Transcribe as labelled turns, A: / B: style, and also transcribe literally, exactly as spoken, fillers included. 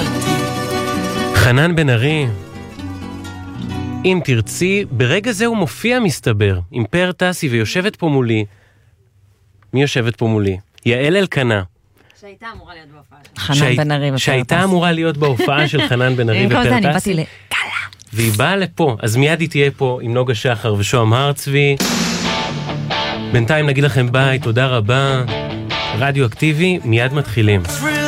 A: חנן בן ארי, אם תרצי, ברגע זה הוא מופיע מסתבר, עם פאר טסי, ויושבת פה מולי. מי יושבת פה מולי? יעל אלקנה.
B: שהייתה אמורה להיות בהופעה.
C: חנן בן ארי ופאר טסי.
A: שהייתה אמורה להיות בהופעה של חנן בן ארי ופאר טסי.
C: אני באתי לקלה.
A: והיא באה לפה, אז מיד היא תהיה פה עם נוגה שחר ושוהם הרצבי. בינתיים נגיד לכם ביי, תודה רבה. רדיו אקטיבי, מיד מתחילים.